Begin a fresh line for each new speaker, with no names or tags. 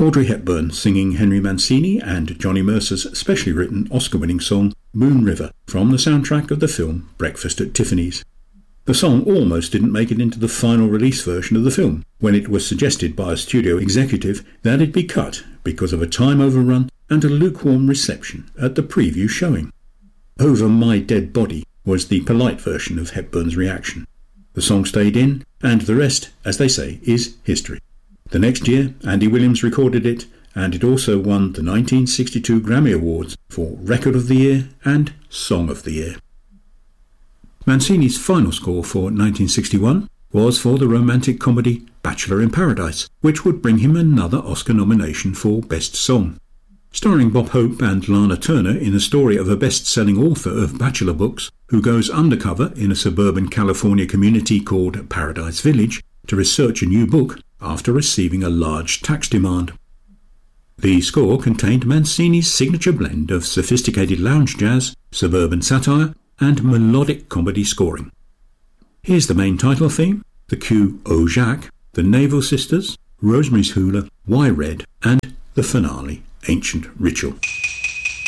Audrey Hepburn singing Henry Mancini and Johnny Mercer's specially written Oscar-winning song Moon River from the soundtrack of the film Breakfast at Tiffany's. The song almost didn't make it into the final release version of the film, when it was suggested by a studio executive that it be cut because of a time overrun and a lukewarm reception at the preview showing. Over My Dead Body was the polite version of Hepburn's reaction. The song stayed in, and the rest, as they say, is history. The next year, Andy Williams recorded it, and it also won the 1962 Grammy Awards for Record of the Year and Song of the Year. Mancini's final score for 1961 was for the romantic comedy Bachelor in Paradise, which would bring him another Oscar nomination for Best Song. Starring Bob Hope and Lana Turner in the story of a best-selling author of bachelor books who goes undercover in a suburban California community called Paradise Village to research a new book after receiving a large tax demand. The score contained Mancini's signature blend of sophisticated lounge jazz, suburban satire, and melodic comedy scoring. Here's the main title theme, the cue Oh Jacques, the Naval Sisters, Rosemary's Hula, Why Red, and the finale, Ancient Ritual.